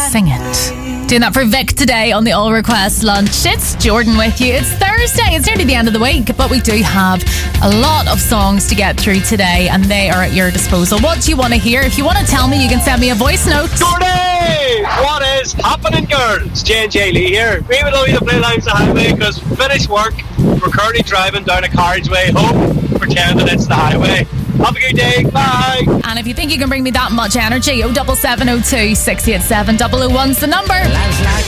Sing It. Doing that for Vic today on the All Request Lunch. It's Jordan with you. It's Thursday. It's nearly the end of the week, but we do have a lot of songs to get through today, and they are at your disposal. What do you want to hear? If you want to tell me, you can send me a voice note. Jordan! What is happening, girl? It's J&J Lee here. We would love you to play Lives the Highway because finished work. We're currently driving down a carriageway home, pretending it's the highway. Have a good day. Bye. And if you think you can bring me that much energy, 07702 687 001's the number.